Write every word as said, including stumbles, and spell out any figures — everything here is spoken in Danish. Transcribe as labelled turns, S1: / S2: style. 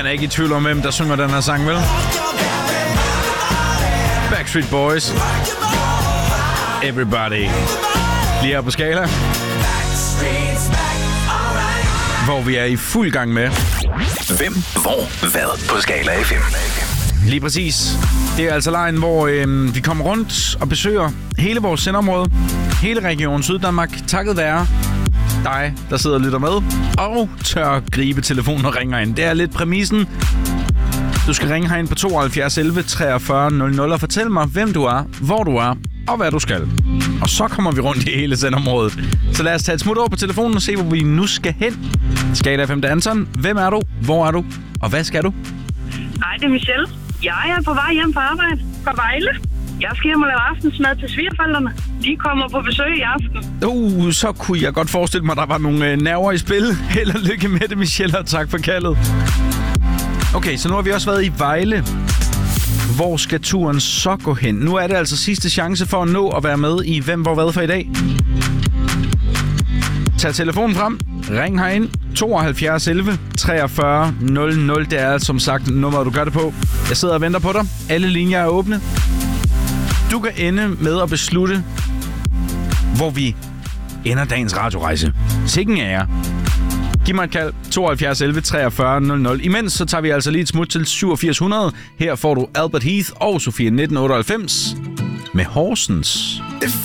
S1: Man er ikke i tvivl om, hvem der synger den her sang, vel? Backstreet Boys. Everybody. Lige her på Skala. Hvor vi er i fuld gang med.
S2: Hvem, hvor, hvad på Skala F M.
S1: Lige præcis. Det er altså lejen, hvor øh, vi kommer rundt og besøger hele vores sendområde. Hele regionen Syddanmark. Takket være dig, der sidder og lytter med. Og tør gribe telefonen og ringer ind. Det er lidt præmissen. Du skal ringe herind på tooghalvfjerds elleve treogfyrre nul nul og fortælle mig, hvem du er, hvor du er og hvad du skal. Og så kommer vi rundt i hele sendområdet. Så lad os tage et smut over på telefonen og se, hvor vi nu skal hen. Skala F M, det er Anton. Hvem er du? Hvor er du? Og hvad skal du?
S3: Hej, det er Michelle. Jeg er på vej hjem fra arbejde fra Vejle. Jeg skal hjem og lave aftensmad til svigerforældrene. De kommer på besøg i aften.
S1: Uh, så kunne jeg godt forestille mig, at der var nogle øh, nerver i spil. Held og lykke med det, Michelle, og tak for kaldet. Okay, så nu har vi også været i Vejle. Hvor skal turen så gå hen? Nu er det altså sidste chance for at nå at være med i Hvem, hvor, hvad for i dag. Tag telefonen frem. Ring herind. tooghalvfjerds elleve treogfyrre nul nul. Det er som sagt nummer, du gør det på. Jeg sidder og venter på dig. Alle linjer er åbne. Du kan ende med at beslutte, hvor vi ender dagens radiorejse. Sikken er jer. Giv mig et kald. tooghalvfjerds elleve treogfyrre nul nul. Imens så tager vi altså lige et smut til syvogfirs hundrede. Her får du Albert Heath og Sofie nitten otteoghalvfems med Horsens.